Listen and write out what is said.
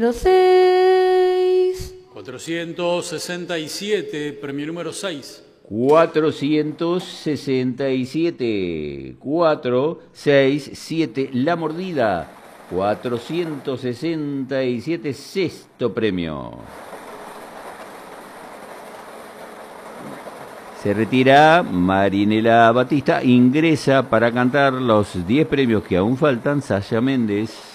6. 467, premio número 6. 467, 467, La Mordida, 467, sexto premio. Se retira Marinela Batista, ingresa para cantar los 10 premios que aún faltan, Saya Méndez.